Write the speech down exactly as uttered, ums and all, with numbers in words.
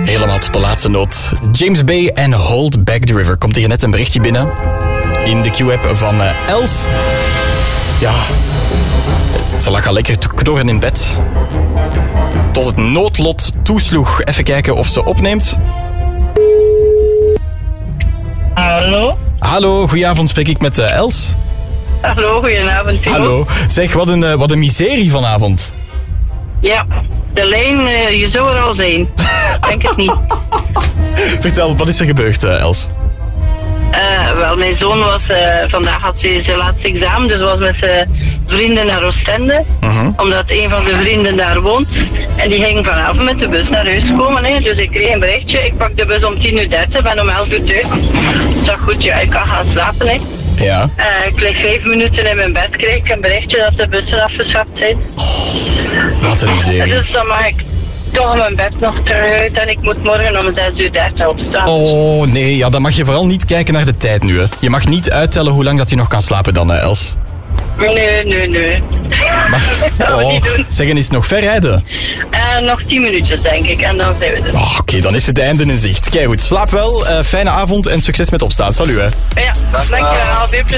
Helemaal tot de laatste noot. James Bay en Hold Back the River. Komt hier net een berichtje binnen in de Q-app van uh, Els. Ja, ze lag al lekker te knorren in bed. Tot het noodlot toesloeg. Even kijken of ze opneemt. Hallo? Hallo, goedenavond. Spreek ik met uh, Els? Hallo, goedenavond. Timo. Hallo. Zeg, wat een, uh, wat een miserie vanavond. Ja, de lijn, uh, je zou er al zijn. Denk het niet. Vertel, wat is er gebeurd, uh, Els? Uh, wel, mijn zoon was, uh, vandaag had hij zijn laatste examen, dus was met zijn vrienden naar Oostende. Uh-huh. Omdat een van de vrienden daar woont. En die ging vanavond met de bus naar huis komen. Hè. Dus ik kreeg een berichtje. Ik pak de bus om tien uur dertig, ben om elf uur thuis. Ik zag goed, ja, ik kan gaan slapen. Hè. Ja. Uh, ik lig vijf minuten in mijn bed, kreeg ik een berichtje dat de bussen afgeschaft zijn. Oh, wat een miserie. Dus dan mag ik toch mijn bed nog terug uit en ik moet morgen om zes uur dertig opstaan. Oh nee, ja, dan mag je vooral niet kijken naar de tijd nu. Hè. Je mag niet uittellen hoe lang dat je nog kan slapen dan, hè, Els. Nee, nee, nee. Maar, dat gaan we oh, niet doen. Zeggen, is het nog ver rijden? Uh, nog tien minuutjes, denk ik, en dan zijn we er. Oh, Oké, okay, dan is het einde in zicht. Kijk goed, slaap wel, uh, fijne avond en succes met opstaan. Salut, hè. Ja, dankjewel. Veel plezier.